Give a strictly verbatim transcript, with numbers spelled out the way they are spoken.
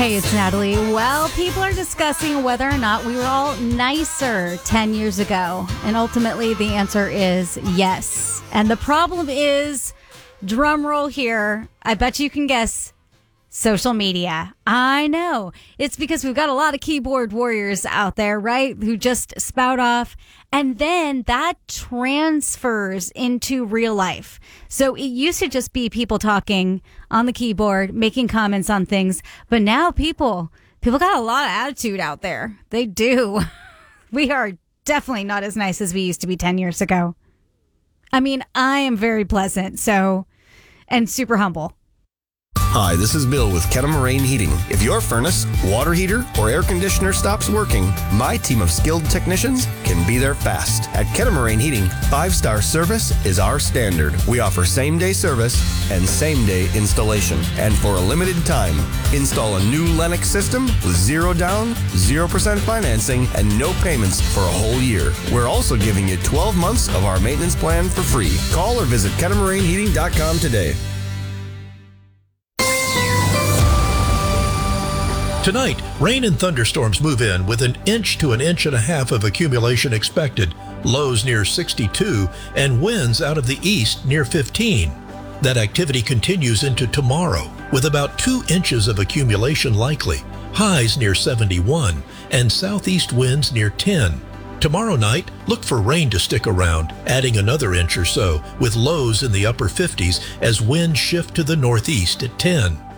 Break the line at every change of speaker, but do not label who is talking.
Hey, it's Natalie. Well, people are discussing whether or not we were all nicer ten years ago. And ultimately, the answer is yes. And the problem is, drum roll here, I bet you can guess, social media. I know. It's because we've got a lot of keyboard warriors out there, right? Who just spout off. And then that transfers into real life. So it used to just be people talking on the keyboard, making comments on things. But now people, people got a lot of attitude out there. They do. We are definitely not as nice as we used to be ten years ago. I mean, I am very pleasant, so, and super humble.
Hi, this is Bill with Kettle-Moraine Heating. If your furnace, water heater, or air conditioner stops working, my team of skilled technicians can be there fast. At Kettle-Moraine Heating, five-star service is our standard. We offer same-day service and same-day installation. And for a limited time, install a new Lennox system with zero down, zero percent financing, and no payments for a whole year. We're also giving you twelve months of our maintenance plan for free. Call or visit Kettle Moraine Heating dot com today.
Tonight, rain and thunderstorms move in with an inch to an inch and a half of accumulation expected, lows near sixty-two, and winds out of the east near fifteen. That activity continues into tomorrow, with about two inches of accumulation likely, highs near seventy-one, and southeast winds near ten. Tomorrow night, look for rain to stick around, adding another inch or so, with lows in the upper fifties as winds shift to the northeast at ten.